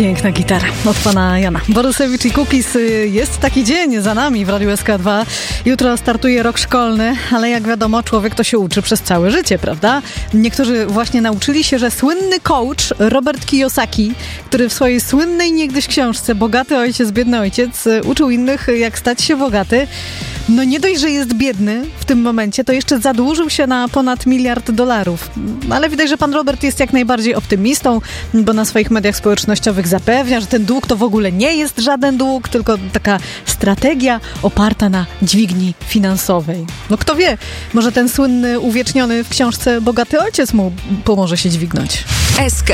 Piękna gitara od pana Jana. Borysewicz i Kukis. Jest taki dzień za nami w Radiu SK2. Jutro startuje rok szkolny, ale jak wiadomo, człowiek to się uczy przez całe życie, prawda? Niektórzy właśnie nauczyli się, że słynny coach Robert Kiyosaki, który w swojej słynnej niegdyś książce Bogaty ojciec, biedny ojciec uczył innych, jak stać się bogaty. No nie dość, że jest biedny w tym momencie, to jeszcze zadłużył się na ponad $1 miliard. Ale widać, że pan Robert jest jak najbardziej optymistą, bo na swoich mediach społecznościowych zapewnia, że ten dług to w ogóle nie jest żaden dług, tylko taka strategia oparta na dźwigni finansowej. No kto wie, może ten słynny, uwieczniony w książce Bogaty ojciec mu pomoże się dźwignąć. SK